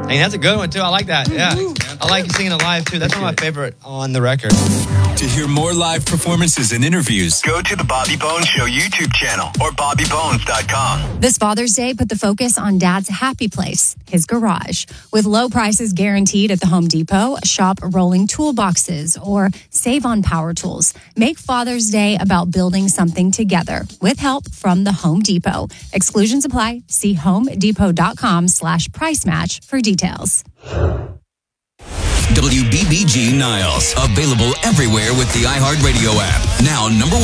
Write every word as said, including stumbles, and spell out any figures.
Hey, that's a good one, too. I like that. Yeah. I like you singing it live, too. That's one of my favorite on the record. To hear more live performances and interviews, go to the Bobby Bones Show YouTube channel or bobby bones dot com. This Father's Day, put the focus on Dad's happy place, his garage. With low prices guaranteed at the Home Depot, shop rolling toolboxes or save on power tools. Make Father's Day about building something together with help from the Home Depot. Exclusions apply. See homedepot.com slash price match for details. W B B G Niles. Available everywhere with the iHeartRadio app. Now number one.